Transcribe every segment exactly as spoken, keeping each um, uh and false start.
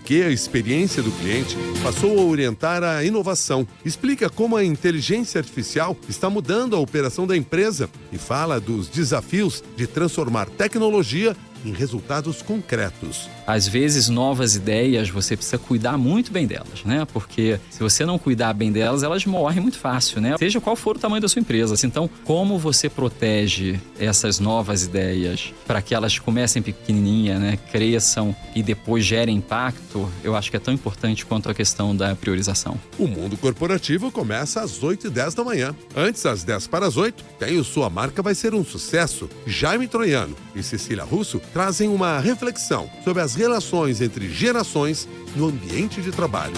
porque a experiência do cliente passou a orientar a inovação. Explica como a inteligência artificial está mudando a operação da empresa e fala dos desafios de transformar tecnologia em resultados concretos. Às vezes, novas ideias, você precisa cuidar muito bem delas, né? Porque se você não cuidar bem delas, elas morrem muito fácil, né? Seja qual for o tamanho da sua empresa. Então, como você protege essas novas ideias para que elas comecem pequenininha, né? Cresçam e depois gerem impacto, eu acho que é tão importante quanto a questão da priorização. O Mundo Corporativo começa às oito e dez da manhã. Antes, às dez para as oito, tem o Sua Marca Vai Ser um Sucesso. Jaime Troiano e Cecília Russo trazem uma reflexão sobre as relações entre gerações no ambiente de trabalho.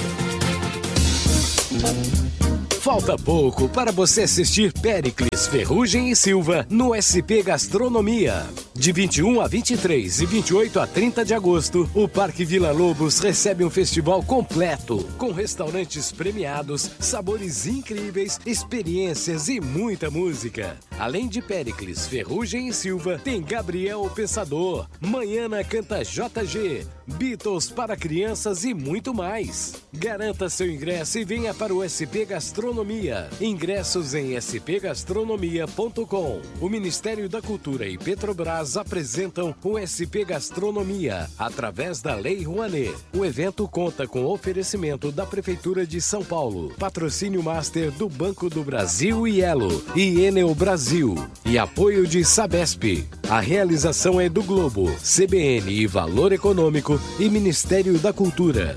Falta pouco para você assistir Péricles, Ferrugem e Silva no S P Gastronomia. De vinte e um a vinte e três e vinte e oito a trinta de agosto, o Parque Vila Lobos recebe um festival completo, com restaurantes premiados, sabores incríveis, experiências e muita música. Além de Péricles, Ferrugem e Silva, tem Gabriel o Pensador, Manhana canta J G, Beatles para crianças e muito mais. Garanta seu ingresso e venha para o S P Gastronomia. Ingressos em s p gastronomia ponto com. O Ministério da Cultura e Petrobras apresentam o S P Gastronomia, através da Lei Rouanet. O evento conta com oferecimento da Prefeitura de São Paulo, patrocínio master do Banco do Brasil e Elo, e Enel Brasil, e apoio de Sabesp. A realização é do Globo, C B N e Valor Econômico e Ministério da Cultura.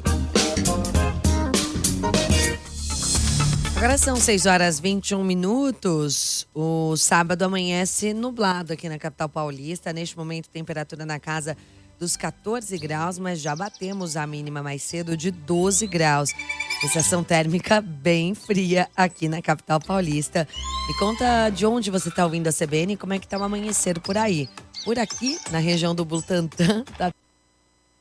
Agora são seis horas e vinte e um minutos. O sábado amanhece nublado aqui na capital paulista. Neste momento, temperatura na casa dos catorze graus, mas já batemos a mínima mais cedo de doze graus. Sensação térmica bem fria aqui na capital paulista. Me conta de onde você está ouvindo a C B N e como é que está o amanhecer por aí. Por aqui, na região do Butantã, tá